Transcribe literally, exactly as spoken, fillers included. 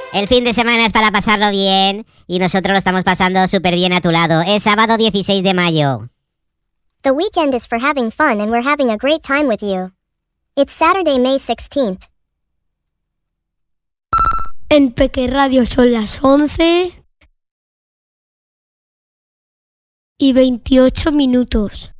El fin de semana es para pasarlo bien y nosotros lo estamos pasando súper bien a tu lado. Es sábado dieciséis de mayo. The weekend is for having fun and we're having a great time with you. It's Saturday, May sixteenth. En Peque Radio son las once y veintiocho minutos.